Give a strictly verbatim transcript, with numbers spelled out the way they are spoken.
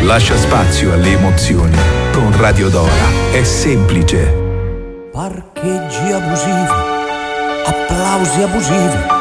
Lascia spazio alle emozioni. Con Radio Dora è semplice. Parcheggi abusivi, applausi abusivi,